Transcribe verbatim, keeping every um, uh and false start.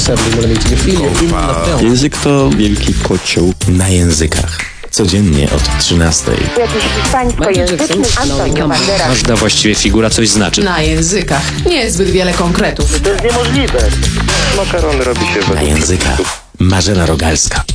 seventy millimeter. You feel you're in the film. Język to wielki kocioł na językach. Codziennie od trzynastej. Jakiś hiszpańskojęzyczny Antonio Banderas. Każda właściwie figura coś znaczy. Na językach. Niezbyt wiele konkretów. To jest niemożliwe. Makaron robi się Na językach. Marzena Rogalska.